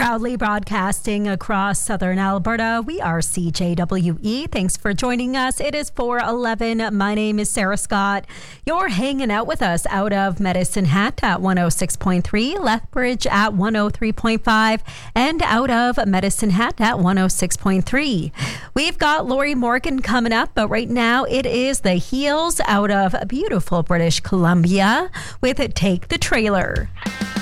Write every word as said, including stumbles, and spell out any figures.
Proudly broadcasting across southern Alberta, we are C J W E. Thanks for joining us. It is four eleven. My name is Sarah Scott. You're hanging out with us out of Medicine Hat at one oh six point three, Lethbridge at one oh three point five, and out of Medicine Hat at one oh six point three. We've got Lori Morgan coming up, but right now it is the Heels out of beautiful British Columbia with Take the Trailer.